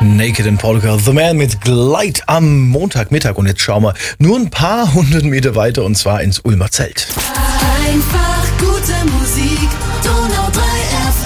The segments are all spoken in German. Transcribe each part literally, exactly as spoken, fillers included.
Naked in Polka, The Man mit Gleit am Montagmittag. Und jetzt schauen wir nur ein paar hundert Meter weiter und zwar ins Ulmer Zelt. Einfach gute Musik, Donau drei F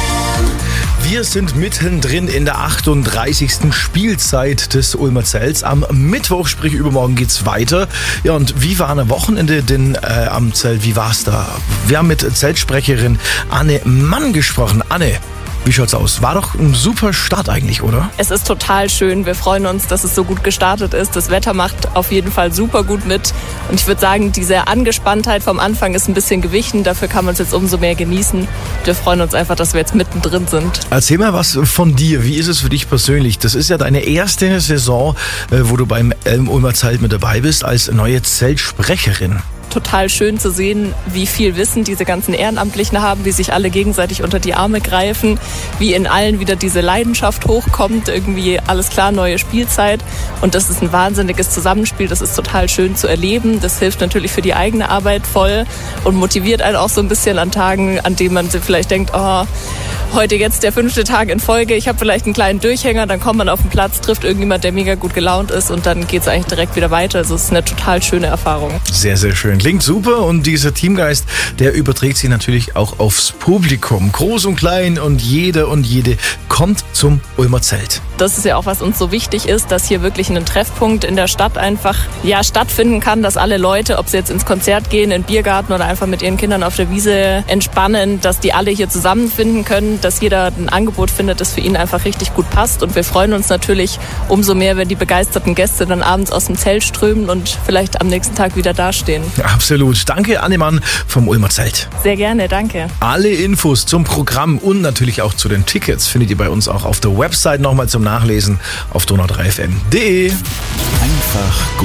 M. Wir sind mittendrin in der achtunddreißigsten Spielzeit des Ulmer Zelts. Am Mittwoch, sprich übermorgen, geht's weiter. Ja, und wie war am Wochenende denn äh, am Zelt? Wie war's da? Wir haben mit Zeltsprecherin Anne Mann gesprochen. Anne, wie schaut's aus? War doch ein super Start eigentlich, oder? Es ist total schön. Wir freuen uns, dass es so gut gestartet ist. Das Wetter macht auf jeden Fall super gut mit. Und ich würde sagen, diese Angespanntheit vom Anfang ist ein bisschen gewichen. Dafür kann man es jetzt umso mehr genießen. Wir freuen uns einfach, dass wir jetzt mittendrin sind. Erzähl mal was von dir. Wie ist es für dich persönlich? Das ist ja deine erste Saison, wo du beim Ulmer Zelt mit dabei bist als neue Zeltsprecherin. Total schön zu sehen, wie viel Wissen diese ganzen Ehrenamtlichen haben, wie sich alle gegenseitig unter die Arme greifen, wie in allen wieder diese Leidenschaft hochkommt, irgendwie alles klar, neue Spielzeit. Und das ist ein wahnsinniges Zusammenspiel, das ist total schön zu erleben. Das hilft natürlich für die eigene Arbeit voll und motiviert einen auch so ein bisschen an Tagen, an denen man sich vielleicht denkt, oh, heute jetzt der fünfte Tag in Folge, ich habe vielleicht einen kleinen Durchhänger, dann kommt man auf den Platz, trifft irgendjemand, der mega gut gelaunt ist und dann geht es eigentlich direkt wieder weiter. Also es ist eine total schöne Erfahrung. Sehr, sehr schön. Klingt super und dieser Teamgeist, der überträgt sich natürlich auch aufs Publikum. Groß und klein und jeder und jede kommt zum Ulmer Zelt. Das ist ja auch, was uns so wichtig ist, dass hier wirklich ein Treffpunkt in der Stadt einfach ja, stattfinden kann, dass alle Leute, ob sie jetzt ins Konzert gehen, in den Biergarten oder einfach mit ihren Kindern auf der Wiese entspannen, dass die alle hier zusammenfinden können, dass jeder ein Angebot findet, das für ihn einfach richtig gut passt. Und wir freuen uns natürlich umso mehr, wenn die begeisterten Gäste dann abends aus dem Zelt strömen und vielleicht am nächsten Tag wieder dastehen. Absolut. Danke, Anne Mann vom Ulmer Zelt. Sehr gerne, danke. Alle Infos zum Programm und natürlich auch zu den Tickets findet ihr bei uns auch auf der Website nochmal zum Nachlesen auf donau drei f m punkt de. Einfach gut.